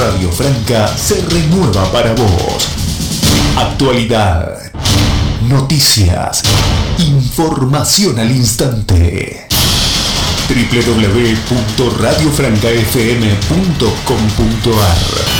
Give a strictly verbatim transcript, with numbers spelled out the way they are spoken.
Radio Franca se renueva para vos. Actualidad, noticias, información al instante. doble u doble u doble u punto radio franca f m punto com punto a r